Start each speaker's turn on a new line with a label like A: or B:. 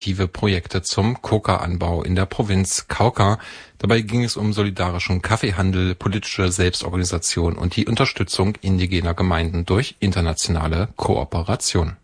A: Projekte zum Coca-Anbau in der Provinz Cauca. Dabei ging es um solidarischen Kaffeehandel, politische Selbstorganisation und die Unterstützung indigener Gemeinden durch internationale Kooperation.